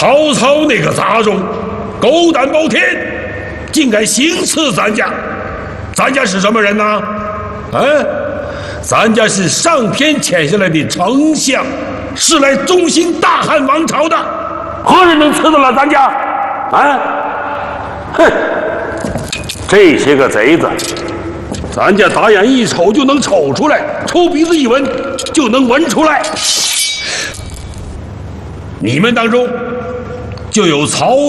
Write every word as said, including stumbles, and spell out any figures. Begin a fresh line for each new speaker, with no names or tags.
曹操那个杂种，狗胆包天，竟敢行刺咱家！咱家是什么人呢？啊，咱家是上天遣下来的丞相，是来中兴大汉王朝的，何人能刺得了咱家？啊！哼，这些个贼子，咱家打眼一瞅就能瞅出来，抽鼻子一闻就能闻出来。你们当中就有曹